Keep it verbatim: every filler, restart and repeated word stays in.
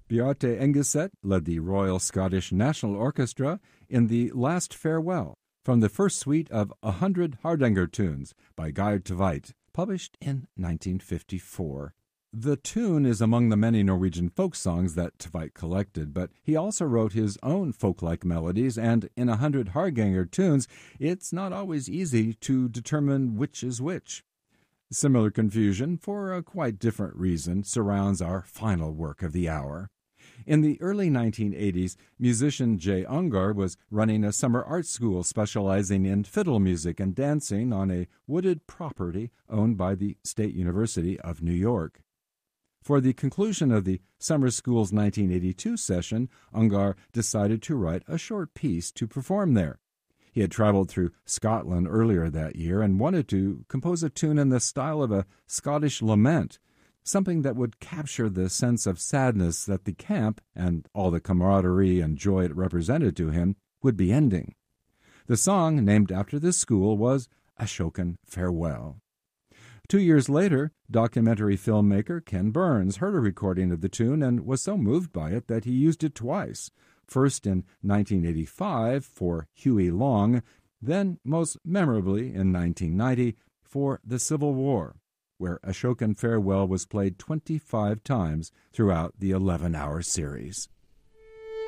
Beate Engeset led the Royal Scottish National Orchestra in the Last Farewell from the first suite of A Hundred Hardanger Tunes by Geir Tveit, published in nineteen fifty-four. The tune is among the many Norwegian folk songs that Tveit collected, but he also wrote his own folk-like melodies, and in A Hundred Hardanger Tunes, it's not always easy to determine which is which. Similar confusion, for a quite different reason, surrounds our final work of the hour. In the early nineteen eighties, musician Jay Ungar was running a summer art school specializing in fiddle music and dancing on a wooded property owned by the State University of New York. For the conclusion of the summer school's nineteen eighty-two session, Ungar decided to write a short piece to perform there. He had traveled through Scotland earlier that year and wanted to compose a tune in the style of a Scottish lament, something that would capture the sense of sadness that the camp, and all the camaraderie and joy it represented to him, would be ending. The song, named after the school, was Ashokan Farewell. Two years later, documentary filmmaker Ken Burns heard a recording of the tune and was so moved by it that he used it twice, first in nineteen eighty-five for Huey Long, then most memorably in nineteen ninety for the Civil War, where Ashokan Farewell was played twenty-five times throughout the eleven-hour series.